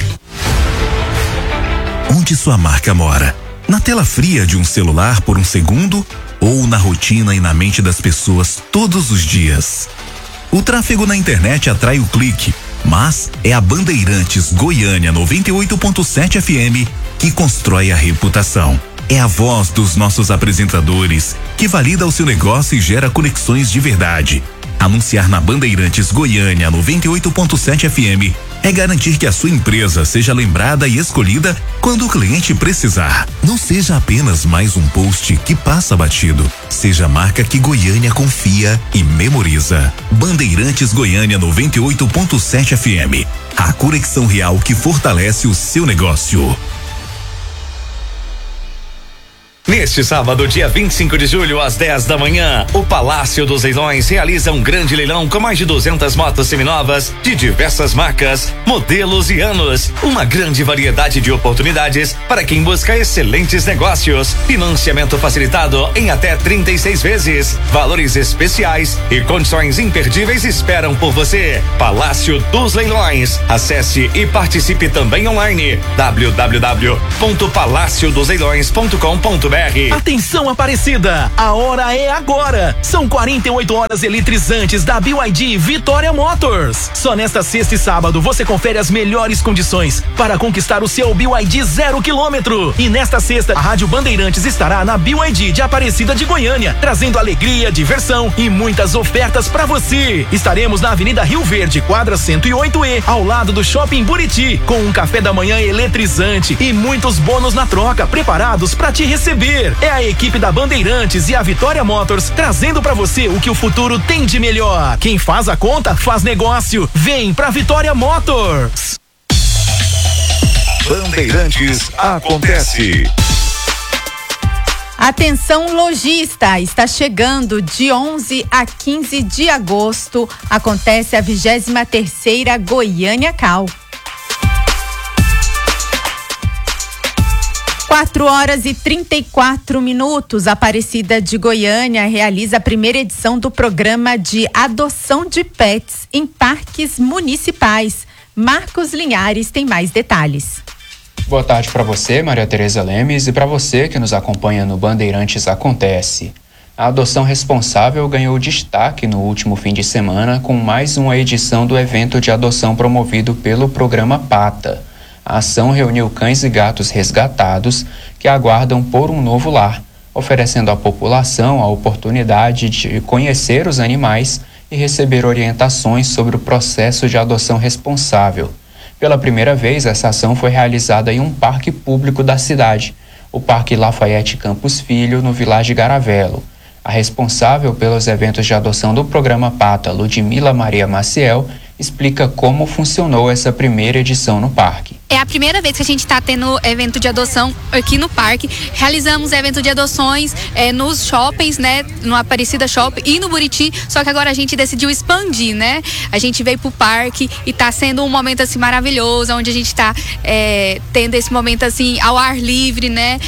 Onde sua marca mora? Na tela fria de um celular por um segundo ou na rotina e na mente das pessoas todos os dias? O tráfego na internet atrai o clique, mas é a Bandeirantes Goiânia noventa e oito ponto sete F M que constrói a reputação. É a voz dos nossos apresentadores que valida o seu negócio e gera conexões de verdade. Anunciar na Bandeirantes Goiânia noventa e oito ponto sete F M é garantir que a sua empresa seja lembrada e escolhida quando o cliente precisar. Não seja apenas mais um post que passa batido. Seja a marca que Goiânia confia e memoriza. Bandeirantes Goiânia noventa e oito ponto sete F M. A conexão real que fortalece o seu negócio. Neste Neste sábado, dia vinte e cinco de julho, às dez da manhã, o Palácio dos Leilões realiza um grande leilão com mais de duzentas motos seminovas de diversas marcas, modelos e anos. Uma grande variedade de oportunidades para quem busca excelentes negócios. Financiamento facilitado em até trinta e seis vezes. Valores especiais e condições imperdíveis esperam por você. Palácio dos Leilões. Acesse e participe também online. w w w ponto palácio dos leilões ponto com ponto b r. Atenção, Aparecida! A hora é agora! São quarenta e oito horas eletrizantes da B Y D Vitória Motors. Só nesta sexta e sábado você confere as melhores condições para conquistar o seu B Y D zero quilômetro. E nesta sexta, a Rádio Bandeirantes estará na B Y D de Aparecida de Goiânia, trazendo alegria, diversão e muitas ofertas para você. Estaremos na Avenida Rio Verde, quadra cento e oito E, ao lado do Shopping Buriti, com um café da manhã eletrizante e muitos bônus na troca, preparados para te receber. É a equipe da Bandeirantes e a Vitória Motors trazendo para você o que o futuro tem de melhor. Quem faz a conta, faz negócio. Vem pra Vitória Motors. Bandeirantes acontece. Atenção, lojista, está chegando de onze a quinze de agosto. Acontece a vigésima terceira Goiânia Cal. quatro horas e trinta e quatro minutos. Aparecida de Goiânia realiza a primeira edição do programa de adoção de pets em parques municipais. Marcos Linhares tem mais detalhes. Boa tarde para você, Maria Tereza Lemes, e para você que nos acompanha no Bandeirantes Acontece. A adoção responsável ganhou destaque no último fim de semana com mais uma edição do evento de adoção promovido pelo programa PATA. A ação reuniu cães e gatos resgatados que aguardam por um novo lar, oferecendo à população a oportunidade de conhecer os animais e receber orientações sobre o processo de adoção responsável. Pela primeira vez, essa ação foi realizada em um parque público da cidade, o Parque Lafayette Campos Filho, no Vilage Garavelo. A responsável pelos eventos de adoção do programa PATA, Ludmila Maria Maciel, explica como funcionou essa primeira edição no parque. É a primeira vez que a gente está tendo evento de adoção aqui no parque. Realizamos evento de adoções é, nos shoppings, né? No Aparecida Shopping e no Buriti, só que agora a gente decidiu expandir, né? A gente veio pro parque e está sendo um momento assim maravilhoso, onde a gente está é, tendo esse momento assim ao ar livre, né?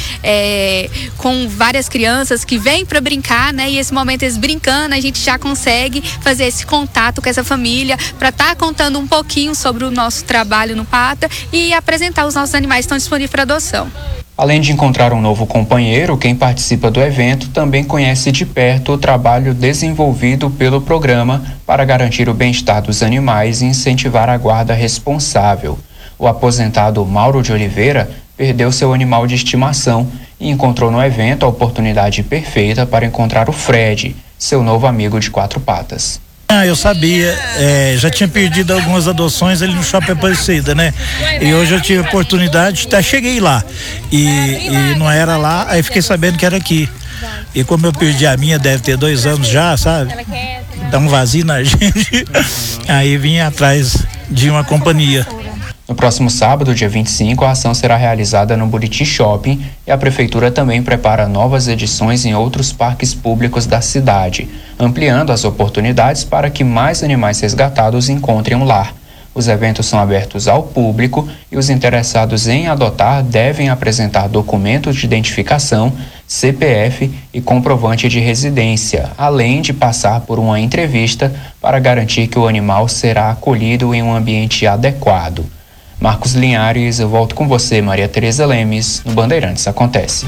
É, com várias crianças que vêm para brincar, né? E esse momento eles brincando, a gente já consegue fazer esse contato com essa família para estar tá contando um pouquinho sobre o nosso trabalho no PATA e apresentar os nossos animais que estão disponíveis para adoção. Além de encontrar um novo companheiro, quem participa do evento também conhece de perto o trabalho desenvolvido pelo programa para garantir o bem-estar dos animais e incentivar a guarda responsável. O aposentado Mauro de Oliveira perdeu seu animal de estimação e encontrou no evento a oportunidade perfeita para encontrar o Fred, seu novo amigo de quatro patas. Ah, eu sabia, é, já tinha perdido algumas adoções ali no Shopping Aparecida, né? E hoje eu tive a oportunidade, até cheguei lá e, e não era lá, aí fiquei sabendo que era aqui. E como eu perdi a minha, deve ter dois anos já, sabe? Dá um vazio na gente. Aí vim atrás de uma companhia. No próximo sábado, dia vinte e cinco, a ação será realizada no Buriti Shopping e a Prefeitura também prepara novas edições em outros parques públicos da cidade, ampliando as oportunidades para que mais animais resgatados encontrem um lar. Os eventos são abertos ao público e os interessados em adotar devem apresentar documento de identificação, C P F e comprovante de residência, além de passar por uma entrevista para garantir que o animal será acolhido em um ambiente adequado. Marcos Linhares, eu volto com você, Maria Tereza Lemes, no Bandeirantes Acontece.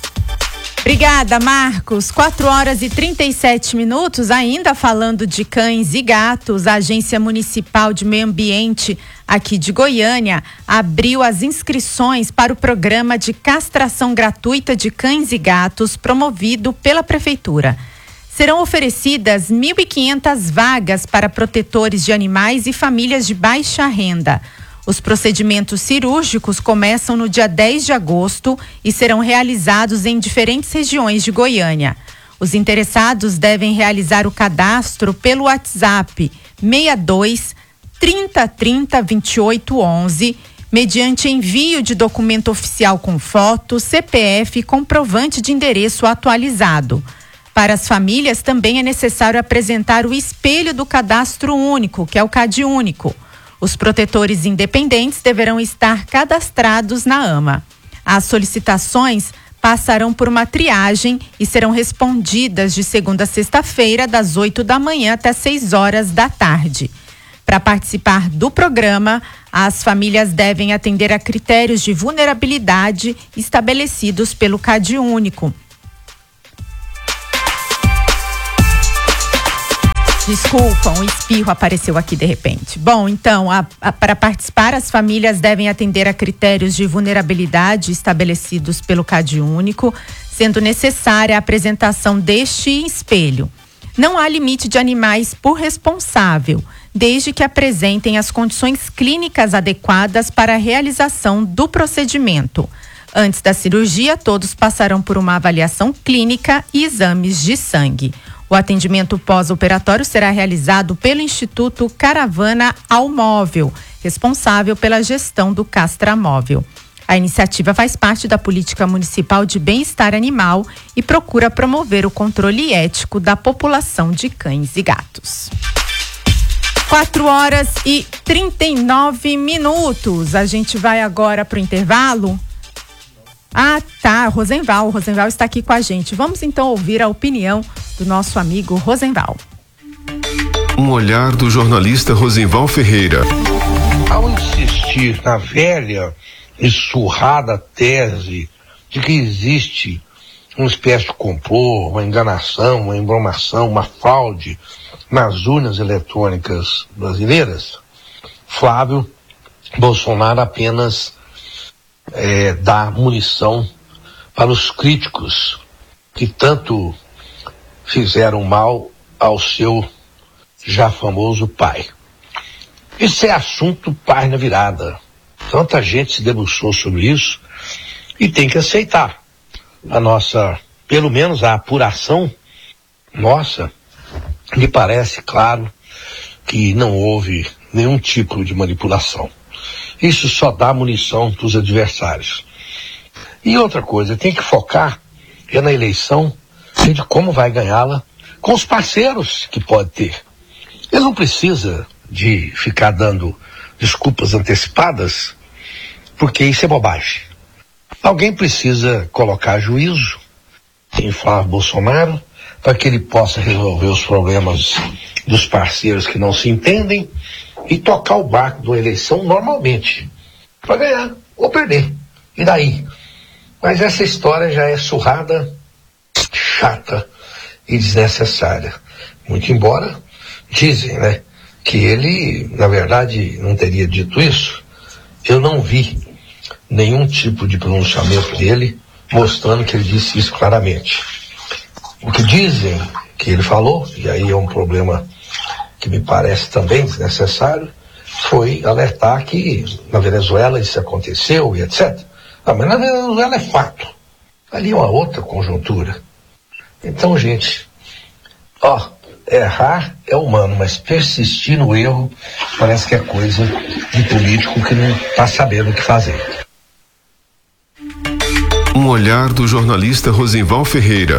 Obrigada, Marcos. quatro horas e trinta e sete minutos, ainda falando de cães e gatos, a Agência Municipal de Meio Ambiente aqui de Goiânia abriu as inscrições para o programa de castração gratuita de cães e gatos promovido pela Prefeitura. Serão oferecidas mil e quinhentas vagas para protetores de animais e famílias de baixa renda. Os procedimentos cirúrgicos começam no dia dez de agosto e serão realizados em diferentes regiões de Goiânia. Os interessados devem realizar o cadastro pelo WhatsApp seis dois, trinta, trinta, vinte e oito, onze, mediante envio de documento oficial com foto, C P F e comprovante de endereço atualizado. Para as famílias também é necessário apresentar o espelho do cadastro único, que é o CadÚnico. Os protetores independentes deverão estar cadastrados na AMA. As solicitações passarão por uma triagem e serão respondidas de segunda a sexta-feira, das oito da manhã até seis horas da tarde. Para participar do programa, as famílias devem atender a critérios de vulnerabilidade estabelecidos pelo CadÚnico. Desculpa, um espirro apareceu aqui de repente. Bom, então, a, a, para participar, as famílias devem atender a critérios de vulnerabilidade estabelecidos pelo CadÚnico, sendo necessária a apresentação deste espelho. Não há limite de animais por responsável, desde que apresentem as condições clínicas adequadas para a realização do procedimento. Antes da cirurgia, todos passarão por uma avaliação clínica e exames de sangue. O atendimento pós-operatório será realizado pelo Instituto Caravana ao Móvel, responsável pela gestão do Castramóvel. A iniciativa faz parte da Política Municipal de Bem-Estar Animal e procura promover o controle ético da população de cães e gatos. quatro horas e trinta e nove minutos. A gente vai agora para o intervalo. Ah, tá, Rosenval, o Rosenval está aqui com a gente. Vamos então ouvir a opinião do nosso amigo Rosenval. Um olhar do jornalista Rosenval Ferreira. Ao insistir na velha e surrada tese de que existe uma espécie de complô, uma enganação, uma embromação, uma fraude nas urnas eletrônicas brasileiras, Flávio Bolsonaro apenas É, dá munição para os críticos que tanto fizeram mal ao seu já famoso pai. Isso é assunto página virada. Tanta gente se debruçou sobre isso e tem que aceitar. A nossa, pelo menos a apuração nossa, me parece claro que não houve nenhum tipo de manipulação. Isso só dá munição para os adversários. E outra coisa, tem que focar é na eleição e de como vai ganhá-la com os parceiros que pode ter. Ele não precisa de ficar dando desculpas antecipadas, porque isso é bobagem. Alguém precisa colocar juízo em Flávio Bolsonaro para que ele possa resolver os problemas dos parceiros que não se entendem e tocar o barco de uma eleição normalmente, para ganhar ou perder. E daí? Mas essa história já é surrada, chata e desnecessária. Muito embora dizem, né, que ele, na verdade, não teria dito isso. Eu não vi nenhum tipo de pronunciamento dele mostrando que ele disse isso claramente. O que dizem que ele falou, e aí é um problema que me parece também desnecessário, foi alertar que na Venezuela isso aconteceu e etcétera. Ah, mas na Venezuela é fato. Ali é uma outra conjuntura. Então, gente, ó, errar é humano, mas persistir no erro parece que é coisa de político que não está sabendo o que fazer. Um olhar do jornalista Rosenval Ferreira.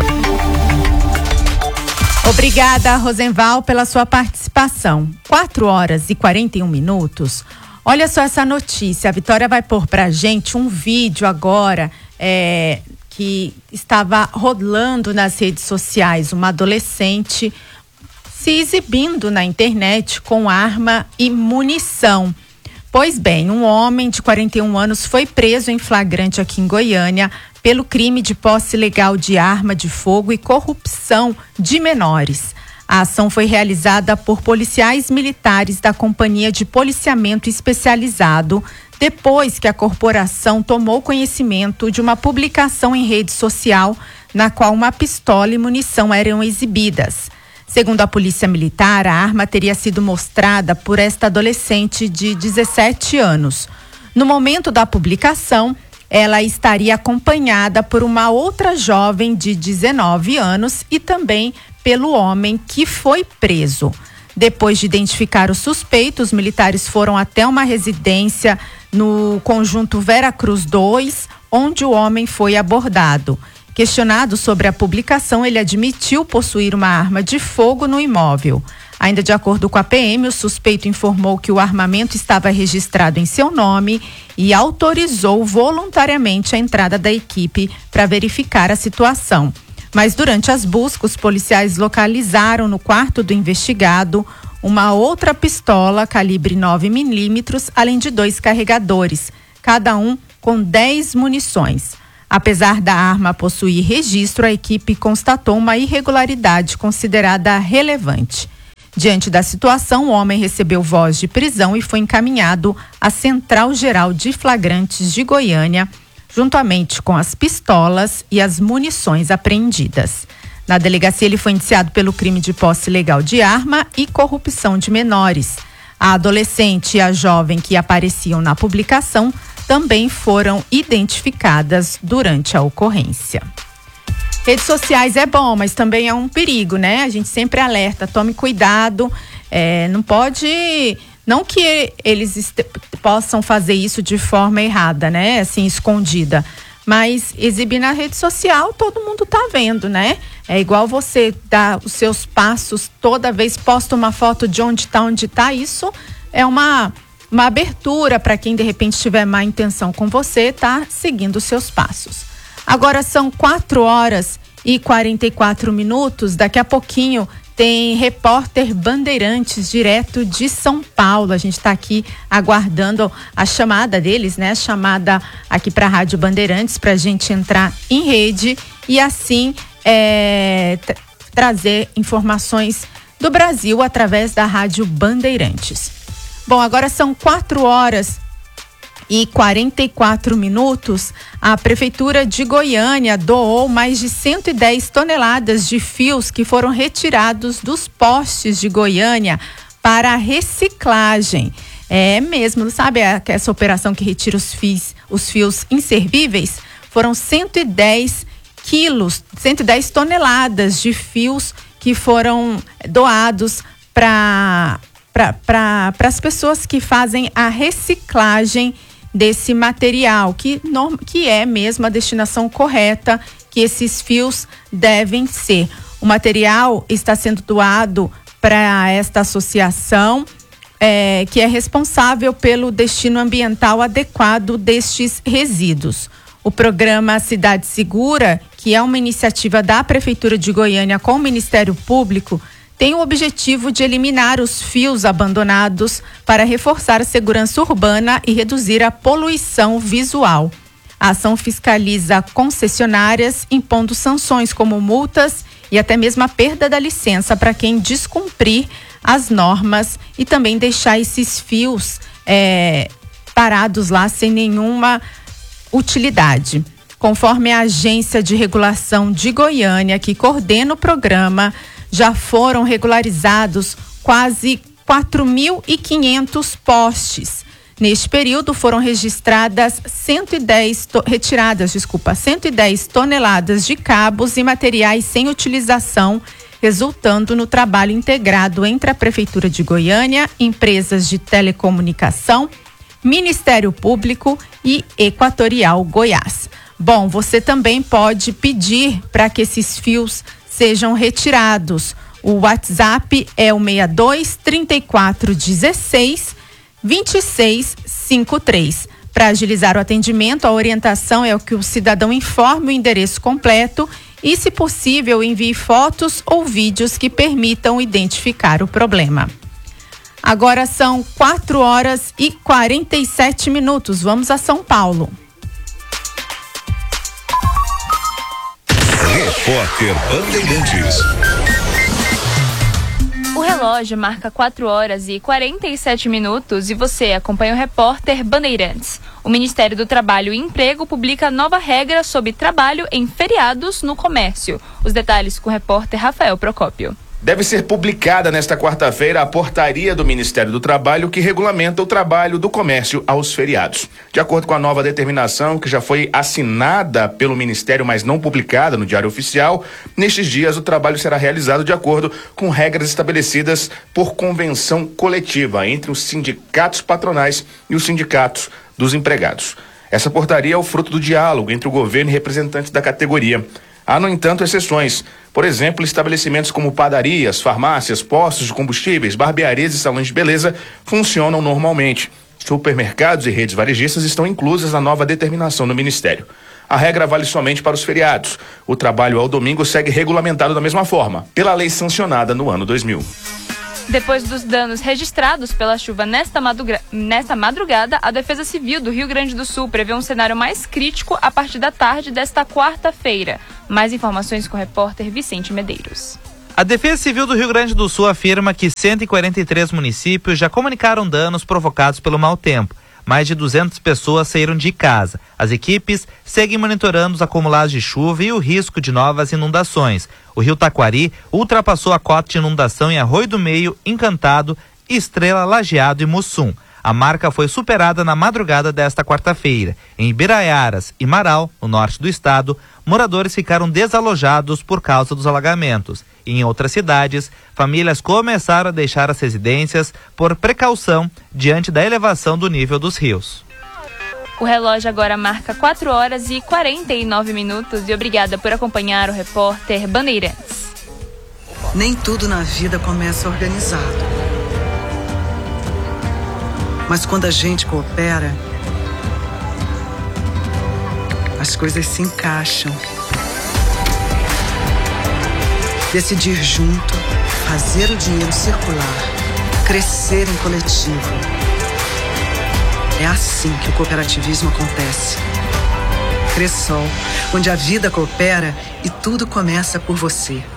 Obrigada, Rosenval, pela sua participação. quatro horas e quarenta e um minutos. Olha só essa notícia. A Vitória vai pôr pra gente um vídeo agora é, que estava rolando nas redes sociais. Uma adolescente se exibindo na internet com arma e munição. Pois bem, um homem de quarenta e um anos foi preso em flagrante aqui em Goiânia pelo crime de posse ilegal de arma de fogo e corrupção de menores. A ação foi realizada por policiais militares da Companhia de Policiamento Especializado, depois que a corporação tomou conhecimento de uma publicação em rede social na qual uma pistola e munição eram exibidas. Segundo a Polícia Militar, a arma teria sido mostrada por esta adolescente de dezessete anos. No momento da publicação, ela estaria acompanhada por uma outra jovem de dezenove anos e também pelo homem que foi preso. Depois de identificar o suspeito, os militares foram até uma residência no conjunto Vera Cruz dois, onde o homem foi abordado. Questionado sobre a publicação, ele admitiu possuir uma arma de fogo no imóvel. Ainda de acordo com a P M, o suspeito informou que o armamento estava registrado em seu nome e autorizou voluntariamente a entrada da equipe para verificar a situação. Mas durante as buscas, os policiais localizaram no quarto do investigado uma outra pistola calibre nove milímetros, além de dois carregadores, cada um com dez munições. Apesar da arma possuir registro, a equipe constatou uma irregularidade considerada relevante. Diante da situação, o homem recebeu voz de prisão e foi encaminhado à Central Geral de Flagrantes de Goiânia, juntamente com as pistolas e as munições apreendidas. Na delegacia, ele foi indiciado pelo crime de posse ilegal de arma e corrupção de menores. A adolescente e a jovem que apareciam na publicação também foram identificadas durante a ocorrência. Redes sociais é bom, mas também é um perigo, né? A gente sempre alerta, tome cuidado, é, não pode... Não que eles est- possam fazer isso de forma errada, né? Assim, escondida. Mas exibir na rede social, todo mundo tá vendo, né? É igual você dar os seus passos, toda vez posta uma foto de onde tá, onde tá. Isso é uma, uma abertura para quem de repente tiver má intenção com você, tá seguindo os seus passos. Agora são quatro horas e quarenta e quatro minutos. Daqui a pouquinho tem repórter Bandeirantes direto de São Paulo. A gente está aqui aguardando a chamada deles, né? A chamada aqui para a Rádio Bandeirantes para a gente entrar em rede e assim é, tra- trazer informações do Brasil através da Rádio Bandeirantes. Bom, agora são quatro horas e quarenta e quatro minutos. A Prefeitura de Goiânia doou mais de cento e dez toneladas de fios que foram retirados dos postes de Goiânia para reciclagem. É mesmo, sabe essa operação que retira os fios, os fios inservíveis? Foram cento e dez quilos, cento e dez toneladas de fios que foram doados para para as pessoas que fazem a reciclagem desse material, que, norm, que é mesmo a destinação correta que esses fios devem ser. O material está sendo doado para esta associação, é, que é responsável pelo destino ambiental adequado destes resíduos. O programa Cidade Segura, que é uma iniciativa da Prefeitura de Goiânia com o Ministério Público, tem o objetivo de eliminar os fios abandonados para reforçar a segurança urbana e reduzir a poluição visual. A ação fiscaliza concessionárias, impondo sanções como multas e até mesmo a perda da licença para quem descumprir as normas e também deixar esses fios é, parados lá sem nenhuma utilidade. Conforme a Agência de Regulação de Goiânia, que coordena o programa, já foram regularizados quase quatro mil e quinhentos postes. Neste período foram registradas cento e dez to- retiradas, desculpa, cento e dez toneladas de cabos e materiais sem utilização, resultando no trabalho integrado entre a Prefeitura de Goiânia, empresas de telecomunicação, Ministério Público e Equatorial Goiás. Bom, você também pode pedir para que esses fios sejam retirados. O WhatsApp é o seis dois, trinta e quatro, dezesseis, vinte e seis, cinquenta e três. Para agilizar o atendimento, a orientação é o que o cidadão informe o endereço completo e, se possível, envie fotos ou vídeos que permitam identificar o problema. Agora são quatro horas e quarenta e sete minutos. Vamos a São Paulo. Repórter Bandeirantes. O relógio marca quatro horas e quarenta e sete minutos e você acompanha o repórter Bandeirantes. O Ministério do Trabalho e Emprego publica nova regra sobre trabalho em feriados no comércio. Os detalhes com o repórter Rafael Procópio. Deve ser publicada nesta quarta-feira a portaria do Ministério do Trabalho que regulamenta o trabalho do comércio aos feriados. De acordo com a nova determinação, que já foi assinada pelo Ministério, mas não publicada no Diário Oficial, nestes dias o trabalho será realizado de acordo com regras estabelecidas por convenção coletiva entre os sindicatos patronais e os sindicatos dos empregados. Essa portaria é o fruto do diálogo entre o governo e representantes da categoria. Há, no entanto, exceções. Por exemplo, estabelecimentos como padarias, farmácias, postos de combustíveis, barbearias e salões de beleza funcionam normalmente. Supermercados e redes varejistas estão inclusas na nova determinação do Ministério. A regra vale somente para os feriados. O trabalho ao domingo segue regulamentado da mesma forma, pela lei sancionada no ano dois mil. Depois dos danos registrados pela chuva nesta, madruga... nesta madrugada, a Defesa Civil do Rio Grande do Sul prevê um cenário mais crítico a partir da tarde desta quarta-feira. Mais informações com o repórter Vicente Medeiros. A Defesa Civil do Rio Grande do Sul afirma que cento e quarenta e três municípios já comunicaram danos provocados pelo mau tempo. Mais de duzentas pessoas saíram de casa. As equipes seguem monitorando os acumulados de chuva e o risco de novas inundações. O rio Taquari ultrapassou a cota de inundação em Arroio do Meio, Encantado, Estrela, Lajeado e Mussum. A marca foi superada na madrugada desta quarta-feira. Em Ibiraiaras e Marau, no norte do estado, moradores ficaram desalojados por causa dos alagamentos. E em outras cidades, famílias começaram a deixar as residências por precaução diante da elevação do nível dos rios. O relógio agora marca quatro horas e quarenta e nove minutos e obrigada por acompanhar o repórter Bandeirantes. Nem tudo na vida começa organizado. Mas quando a gente coopera, as coisas se encaixam. Decidir junto, fazer o dinheiro circular, crescer em coletivo. É assim que o cooperativismo acontece. Cressol, onde a vida coopera e tudo começa por você.